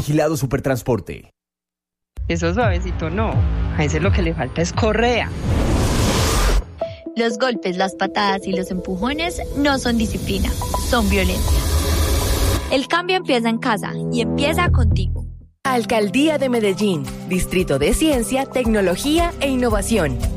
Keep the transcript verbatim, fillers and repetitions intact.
Vigilado Supertransporte. Eso suavecito no, a ese lo que le falta es correa. Los golpes, las patadas y los empujones no son disciplina, son violencia. El cambio empieza en casa y empieza contigo. Alcaldía de Medellín, Distrito de Ciencia, Tecnología e Innovación.